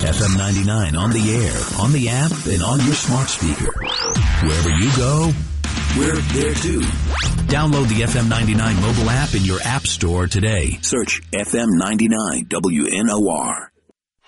FM 99 on the air, on the app, and on your smart speaker. Wherever you go, we're there too. Download the FM 99 mobile app in your app store today. Search FM 99 WNOR.